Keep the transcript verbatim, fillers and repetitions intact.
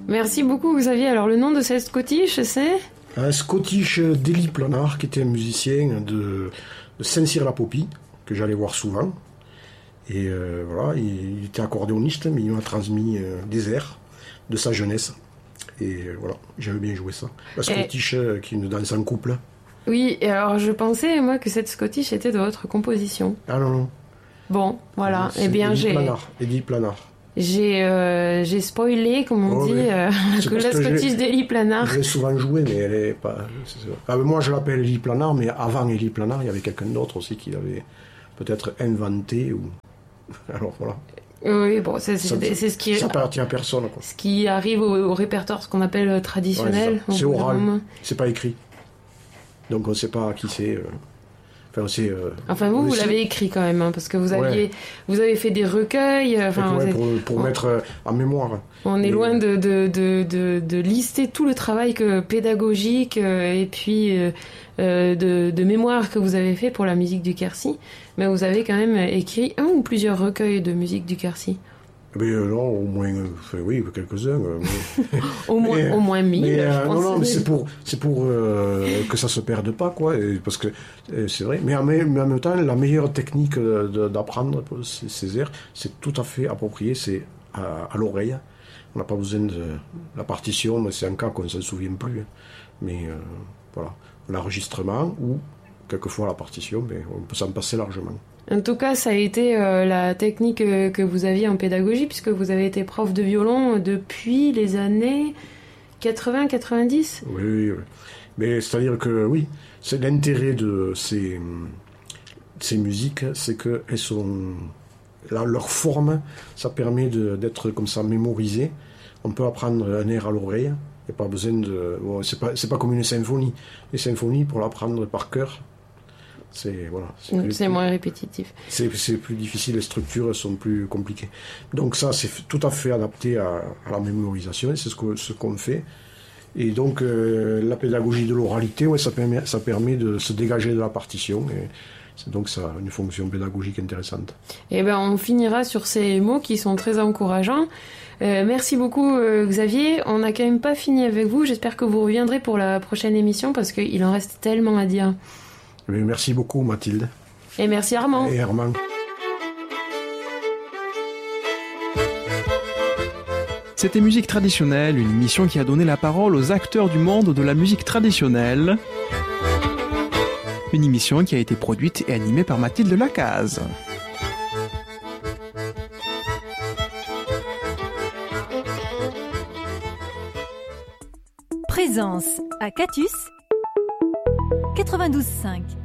Merci beaucoup Xavier. Alors le nom de cette Scottish, c'est Un Scottish d'Élie Planard, qui était un musicien de, de Saint-Cyr-la-Popie, que j'allais voir souvent. Et euh, voilà, il, il était accordéoniste, mais il m'a transmis euh, des airs de sa jeunesse. Et euh, voilà, j'avais bien joué ça. La Scottish, et... euh, qui est une danse en couple. Oui, et alors je pensais, moi, que cette Scottish était de votre composition. Ah non, non. Bon, voilà. C'est eh bien, Élie j'ai... Planard, Élie Planard. J'ai, euh, j'ai spoilé, comme on oh, dit, euh, que la Scottish d'Élie Planard. Je l'ai souvent joué, mais elle est pas... Ah, moi, je l'appelle Élie Planard, mais avant Élie Planard, il y avait quelqu'un d'autre aussi qui l'avait peut-être inventé. Ou... Alors, voilà. Oui, bon, c'est, c'est, ça, c'est ce qui... Ça appartient à personne, quoi. Ce qui arrive au, au répertoire, ce qu'on appelle traditionnel. Ouais, c'est, c'est oral, c'est pas écrit. Donc, on ne sait pas qui c'est... Euh... Enfin, c'est, euh, enfin vous, vous l'avez écrit quand même, hein, parce que vous aviez, ouais. vous avez fait des recueils. Enfin, ouais, avez... pour, pour on... mettre euh, en mémoire. On est Mais... loin de, de, de, de, de lister tout le travail que, pédagogique euh, et puis euh, euh, de, de mémoire que vous avez fait pour la musique du Quercy. Mais vous avez quand même écrit un ou plusieurs recueils de musique du Quercy. Mais euh, non, au moins, euh, enfin, oui, quelques-uns. Euh, mais... au moins, mais, au moins mille. Mais, euh, je pense non, non, mais c'est pour, c'est pour euh, que ça se perde pas, quoi. Et, parce que euh, c'est vrai. Mais en, mais en même temps, la meilleure technique de, de, d'apprendre ces, ces airs, c'est tout à fait approprié. C'est à, à l'oreille. On n'a pas besoin de la partition, mais c'est un cas qu'on ne s'en souvient plus. Mais euh, voilà, l'enregistrement ou quelquefois la partition, mais on peut s'en passer largement. En tout cas, ça a été euh, la technique euh, que vous aviez en pédagogie, puisque vous avez été prof de violon depuis les années quatre-vingts quatre-vingt-dix. Oui, oui, oui. Mais c'est-à-dire que, oui, c'est l'intérêt de ces, ces musiques, c'est qu'elles sont... Là, leur forme, ça permet de, d'être comme ça mémorisé. On peut apprendre un air à l'oreille. Il n'y a pas besoin de... Bon, c'est pas, c'est pas comme une symphonie. Les symphonies, pour l'apprendre par cœur, c'est, voilà, c'est, c'est plus, moins répétitif. C'est, c'est plus difficile, les structures sont plus compliquées. Donc ça, c'est tout à fait adapté à, à la mémorisation, c'est ce, que, ce qu'on fait. Et donc, euh, la pédagogie de l'oralité, ouais, ça, permet, ça permet de se dégager de la partition. Et c'est donc ça a une fonction pédagogique intéressante. Eh ben, on finira sur ces mots qui sont très encourageants. Euh, merci beaucoup euh, Xavier. On n'a quand même pas fini avec vous. J'espère que vous reviendrez pour la prochaine émission parce qu'il en reste tellement à dire. Merci beaucoup Mathilde. Et merci Armand. Et Armand. C'était Musique traditionnelle, une émission qui a donné la parole aux acteurs du monde de la musique traditionnelle. Une émission qui a été produite et animée par Mathilde Lacaze. Présence à Catus quatre-vingt-douze virgule cinq.